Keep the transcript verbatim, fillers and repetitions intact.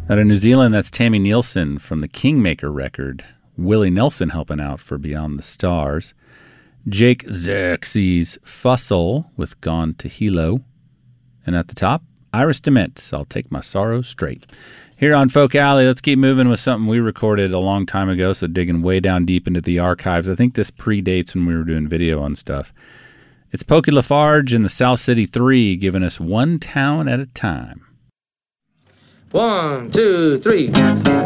Out of New Zealand, that's Tammy Nielsen from the Kingmaker record. Willie Nelson helping out for Beyond the Stars. Jake Xerxes Fussell with Gone to Hilo. And at the top, Iris DeMent, I'll Take My Sorrows Straight. Here on Folk Alley, let's keep moving with something we recorded a long time ago, so digging way down deep into the archives. I think this predates when we were doing video on stuff. It's Pokey Lafarge and the South City Three giving us One Town at a Time. One, two, three.